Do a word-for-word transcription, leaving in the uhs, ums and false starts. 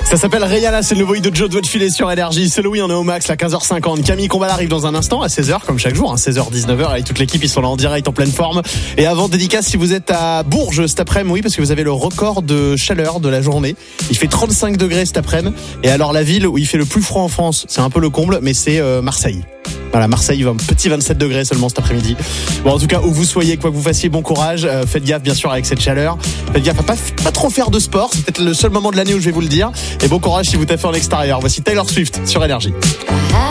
Ça s'appelle Rihanna, c'est le nouveau hit de Joe, doit te filer sur Énergie. C'est Louis, on est au max, à quinze heures cinquante. Camille Combal arrive dans un instant, à seize heures, comme chaque jour, hein, seize heures, dix-neuf heures. Avec toute l'équipe, ils sont là en direct, en pleine forme. Et avant, dédicace, si vous êtes à Bourges cet après-midi, oui, parce que vous avez le record de chaleur de la journée. Il fait trente-cinq degrés cet après-midi. Et alors, la ville où il fait le plus froid en France, c'est un peu le comble, mais c'est euh, Marseille. Voilà, Marseille, un petit vingt-sept degrés seulement cet après-midi. Bon, en tout cas, où vous soyez, quoi que vous fassiez, bon courage. Euh, faites gaffe, bien sûr, avec cette chaleur. Faites gaffe à pas, pas trop faire de sport. C'est peut-être le seul moment de l'année où je vais vous le dire. Et bon courage si vous taffez en extérieur. Voici Taylor Swift sur Énergie.